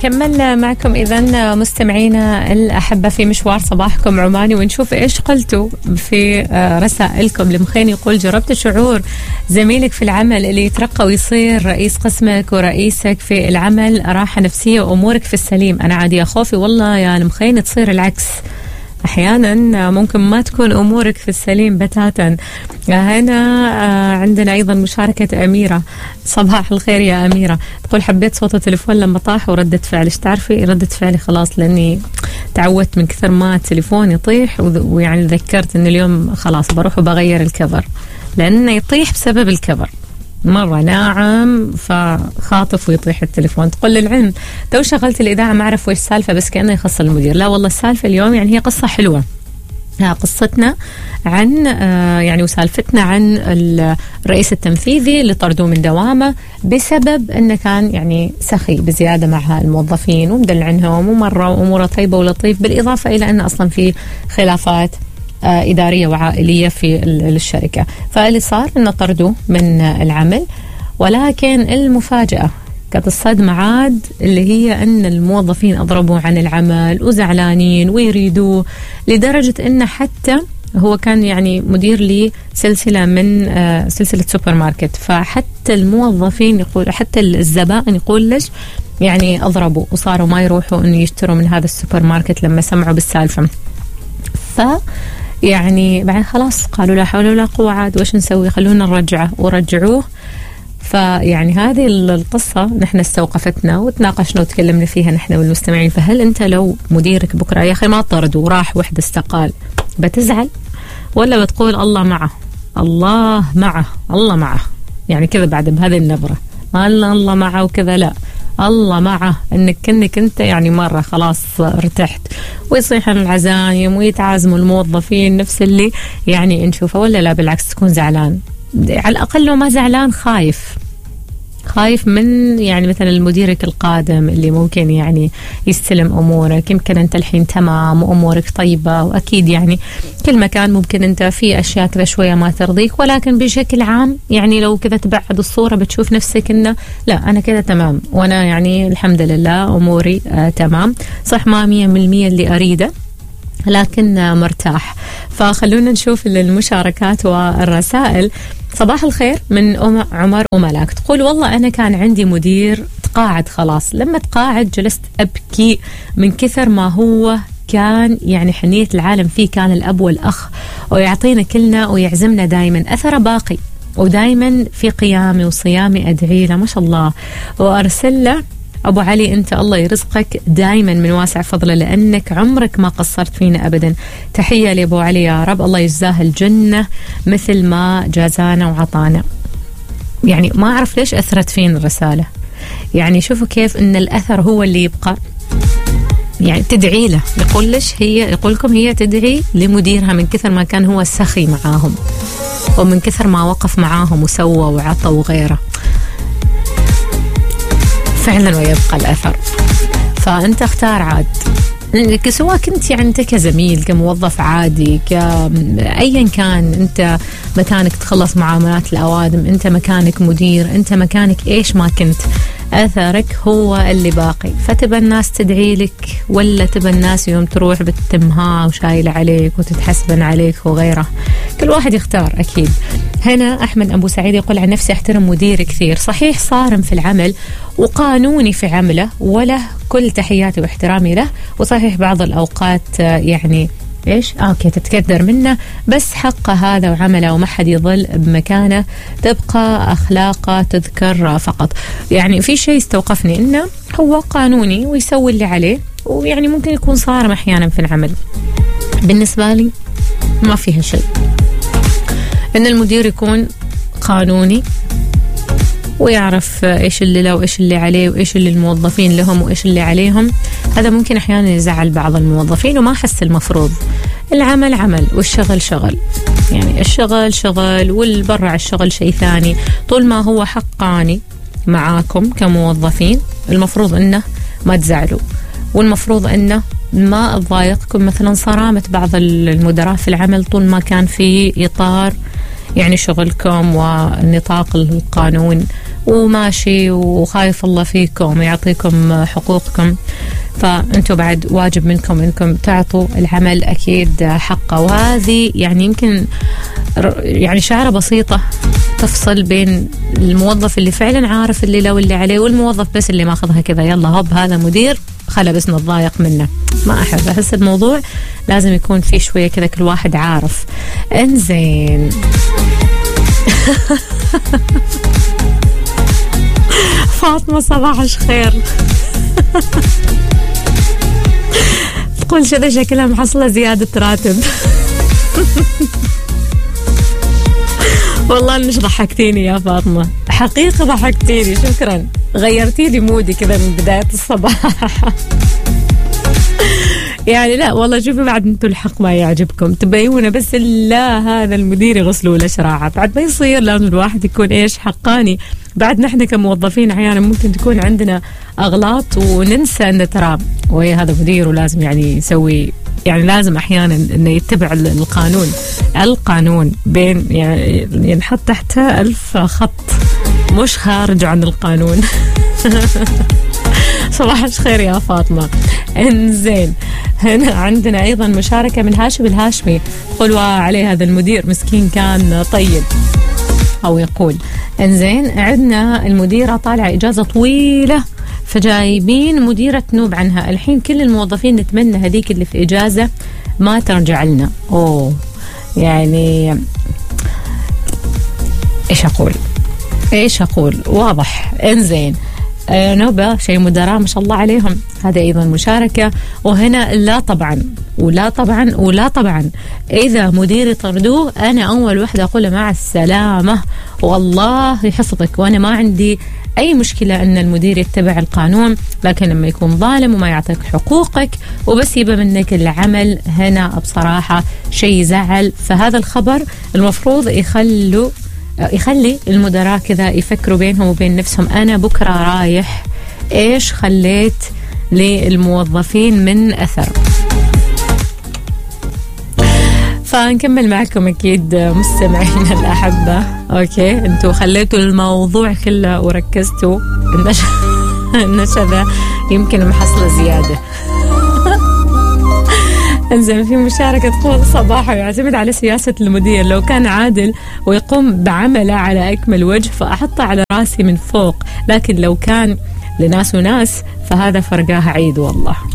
نكمل معكم إذن مستمعينا الأحبة في مشوار صباحكم عماني، ونشوف إيش قلتوا في رسائلكم. لمخين يقول: جربت شعور زميلك في العمل اللي يترقى ويصير رئيس قسمك ورئيسك في العمل راحة نفسية وأمورك في السليم؟ أنا عادي يا خوفي والله يا لمخين تصير العكس، أحيانا ممكن ما تكون أمورك في السليم بتاتا. هنا عندنا أيضا مشاركة أميرة. صباح الخير يا أميرة، تقول: حبيت صوت التليفون لما طاح وردة فعل. إيش تعرفي ردة فعلي خلاص، لأني تعودت من كثر ما التليفون يطيح، ويعني ذكرت أن اليوم خلاص بروح وبغير الكفر، لأنه يطيح بسبب الكفر، مرة ناعم فخاطف ويطيح التليفون. تقول: للعلم تو شغلت الإذاعة ما أعرف ويش سالفة، بس كأنه يخص المدير. لا والله السالفة اليوم يعني هي قصة حلوة، قصتنا عن يعني وسالفتنا عن الرئيس التنفيذي اللي طردوه من دوامه بسبب أنه كان يعني سخي بزيادة مع الموظفين ومدلعنهم ومرة أموره طيبة ولطيف، بالإضافة إلى أن أصلا في خلافات إدارية وعائلية في الشركة. فاللي صار أنه طردوه من العمل، ولكن المفاجأة كانت الصدمة عاد اللي هي أن الموظفين أضربوا عن العمل وزعلانين ويريدوه، لدرجة أنه حتى هو كان يعني مدير لسلسلة من سلسلة سوبر ماركت، فحتى الموظفين يقول، حتى الزبائن يقول ليش يعني أضربوا وصاروا ما يروحوا أن يشتروا من هذا السوبر ماركت لما سمعوا بالسالفة. يعني بعد خلاص قالوا لا حول ولا قوة، عاد وش نسوي، خلونا نرجعه، ورجعوه. فيعني هذه القصة نحن استوقفتنا وتناقشنا وتكلمنا فيها نحن والمستمعين. فهل أنت لو مديرك بكرة يا أخي ما طرد وراح وحده استقال، بتزعل ولا بتقول الله معه الله معه الله معه، يعني كذا بعد بهذه النبرة، الله معه وكذا؟ لا، الله معه انك انت يعني مرة خلاص ارتحت، ويصيح العزايم ويتعازموا الموظفين نفس اللي يعني نشوفه، ولا لا بالعكس تكون زعلان؟ على الأقل لو ما زعلان خايف من يعني مثلا المديرك القادم اللي ممكن يعني يستلم أمورك. يمكن أنت الحين تمام وأمورك طيبة، وأكيد يعني كل مكان ممكن أنت في أشياء كذا شوية ما ترضيك، ولكن بشكل عام يعني لو كذا تبعد الصورة بتشوف نفسك إنه لا أنا كذا تمام، وأنا يعني الحمد لله أموري تمام، صح ما 100% اللي أريده، لكن مرتاح. فخلونا نشوف المشاركات والرسائل. صباح الخير من عمر وملاك، تقول: والله أنا كان عندي مدير تقاعد خلاص، لما تقاعد جلست أبكي من كثر ما هو كان يعني حنية العالم فيه، كان الأب والأخ ويعطينا كلنا ويعزمنا دايما، أثره باقي، ودايما في قيامي وصيامي أدعي له ما شاء الله، وأرسل له: أبو علي أنت الله يرزقك دايما من واسع فضله، لأنك عمرك ما قصرت فينا أبدا. تحية لأبو علي يا رب، الله يجزاه الجنة مثل ما جازانا وعطانا. يعني ما أعرف ليش أثرت فينا الرسالة، يعني شوفوا كيف أن الأثر هو اللي يبقى. يعني تدعي له، يقول ليش يقول لكم هي تدعي لمديرها من كثر ما كان هو سخي معاهم، ومن كثر ما وقف معاهم وسوى وعطى وغيره، فعلا ويبقى الأثر. فأنت اختار عاد، سواء كنت يعني أنت كزميل كموظف عادي أيا كان، أنت مكانك تخلص معاملات الأوادم، أنت مكانك مدير، أنت مكانك إيش ما كنت، أثرك هو اللي باقي. فتبى الناس تدعي لك ولا تبى الناس يوم تروح بتتمها وشايلة عليك وتتحسبن عليك وغيره؟ كل واحد يختار أكيد. هنا أحمد أبو سعيد يقول: عن نفسي أحترم مديري كثير، صحيح صارم في العمل وقانوني في عمله، وله كل تحياتي واحترامي له، وصحيح بعض الأوقات يعني إيش أوكي تتكدر منه، بس حقه هذا وعمله، وما حد يظل بمكانه، تبقى أخلاقه تذكر فقط. يعني في شيء استوقفني إنه هو قانوني ويسوي اللي عليه، ويعني ممكن يكون صارم أحيانا في العمل. بالنسبة لي ما فيها شيء إن المدير يكون قانوني ويعرف إيش اللي له وإيش اللي عليه وإيش اللي الموظفين لهم وإيش اللي عليهم. هذا ممكن أحيانا يزعل بعض الموظفين، وما أحس المفروض. العمل عمل والشغل شغل، يعني الشغل شغل والبرع الشغل شيء ثاني. طول ما هو حقاني معاكم كموظفين المفروض إنه ما تزعلوا، والمفروض إنه ما تضايقكم مثلا صرامة بعض المدراء في العمل، طول ما كان في إطار يعني شغلكم ونطاق القانون وماشي وخايف الله فيكم ويعطيكم حقوقكم، فأنتوا بعد واجب منكم أنكم تعطوا العمل أكيد حقه. وهذه يعني يمكن يعني شعرة بسيطة تفصل بين الموظف اللي فعلا عارف اللي له واللي عليه، والموظف بس اللي ماخذها كذا يلا هوب هذا مدير خلا بس نتضايق منه. ما أحس الموضوع لازم يكون فيه شوية كذا كل واحد عارف. انزين فاطمة صباح الخير تقول شذا شكلها محصلة زيادة راتب. والله انش ضحكتيني يا فاطمة، حقيقة ضحكتيني، شكرا، غيرتي لي مودي كذا من بداية الصباح. يعني لا والله شوفي بعد انتوا الحق ما يعجبكم تبينونه بس لا هذا المدير يغسلوا له شراعه، بعد ما يصير لازم الواحد يكون ايش حقاني. بعد نحن كموظفين احيانا ممكن تكون عندنا اغلاط وننسى ان ترى وهي هذا مدير ولازم يعني يسوي، يعني لازم احيانا انه يتبع القانون بين يعني ينحط تحته 1000 خط مش خارج عن القانون. صباح الخير يا فاطمة. انزين هنا عندنا ايضا مشاركة من هاشم الهاشمي، يقول عليه هذا المدير مسكين كان طيب، او يقول انزين عندنا المديرة طالعة اجازة طويلة فجايبين مديرة تنوب عنها، الحين كل الموظفين نتمنى هذيك اللي في اجازة ما ترجع لنا. اوه يعني ايش اقول واضح. انزين نوبة شيء مدراء ما شاء الله عليهم، هذا أيضا مشاركة. وهنا لا طبعا إذا مديري طردوه أنا أول واحدة أقول مع السلامة والله يحفظك، وأنا ما عندي أي مشكلة أن المدير يتبع القانون، لكن لما يكون ظالم وما يعطيك حقوقك وبس يبى منك العمل هنا بصراحة شيء يزعل. فهذا الخبر المفروض يخلي المدراء كذا يفكروا بينهم وبين نفسهم، أنا بكرة رايح إيش خليت للموظفين من أثر. فنكمل معكم أكيد مستمعين الأحبة. أوكي أنتوا خليتوا الموضوع كله وركزتوا النشذة يمكن محصلة زيادة. انزين في مشاركة تقول صباحه يعتمد على سياسة المدير، لو كان عادل ويقوم بعمله على أكمل وجه فأحطه على راسي من فوق، لكن لو كان لناس وناس فهذا فرقاه عيد والله.